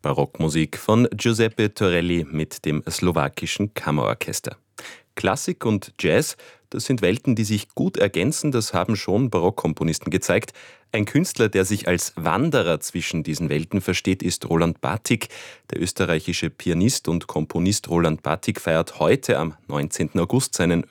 Barockmusik von Giuseppe Torelli mit dem slowakischen Kammerorchester. Klassik und Jazz, das sind Welten, die sich gut ergänzen, das haben schon Barockkomponisten gezeigt. Ein Künstler, der sich als Wanderer zwischen diesen Welten versteht, ist Roland Batik. Der österreichische Pianist und Komponist Roland Batik feiert heute am 19. August seinen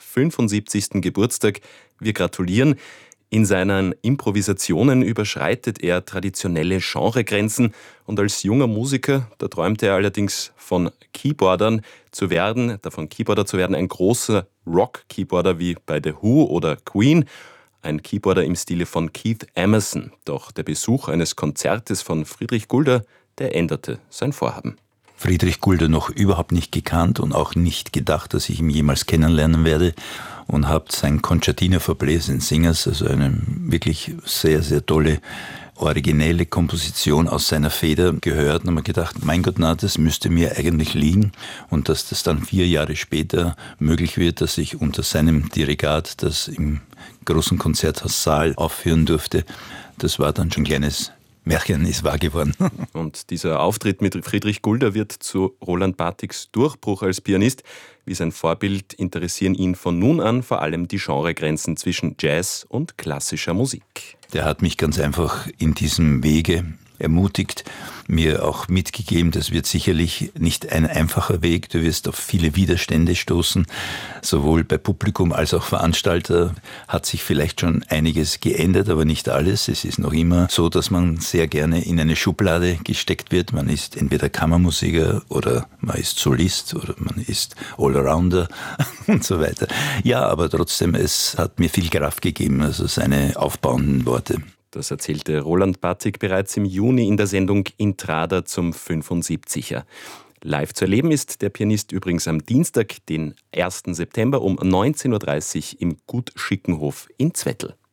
75. Geburtstag. Wir gratulieren. In seinen Improvisationen überschreitet er traditionelle Genregrenzen und als junger Musiker, da träumte er allerdings davon, Keyboarder zu werden, ein großer Rock-Keyboarder wie bei The Who oder Queen, ein Keyboarder im Stile von Keith Emerson. Doch der Besuch eines Konzertes von Friedrich Gulder, der änderte sein Vorhaben. Friedrich Gulder noch überhaupt nicht gekannt und auch nicht gedacht, dass ich ihn jemals kennenlernen werde, und habe sein Concertina for Bläser and Singers, also eine wirklich sehr, sehr tolle, originelle Komposition aus seiner Feder gehört und habe mir gedacht, mein Gott, na, das müsste mir eigentlich liegen, und dass das dann 4 Jahre später möglich wird, dass ich unter seinem Dirigat das im großen Konzerthaus Saal aufführen durfte, das war dann schon ein kleines Märchen, ist wahr geworden. Und dieser Auftritt mit Friedrich Gulder wird zu Roland Batiks Durchbruch als Pianist. Wie sein Vorbild interessieren ihn von nun an vor allem die Genregrenzen zwischen Jazz und klassischer Musik. Der hat mich ganz einfach in diesem Wege ermutigt, mir auch mitgegeben, das wird sicherlich nicht ein einfacher Weg, du wirst auf viele Widerstände stoßen, sowohl bei Publikum als auch Veranstalter hat sich vielleicht schon einiges geändert, aber nicht alles. Es ist noch immer so, dass man sehr gerne in eine Schublade gesteckt wird. Man ist entweder Kammermusiker oder man ist Solist oder man ist Allrounder und so weiter. Ja, aber trotzdem, es hat mir viel Kraft gegeben, also seine aufbauenden Worte. Das erzählte Roland Batik bereits im Juni in der Sendung Intrada zum 75er. Live zu erleben ist der Pianist übrigens am Dienstag, den 1. September um 19.30 Uhr im Gut Schickenhof in Zwettl.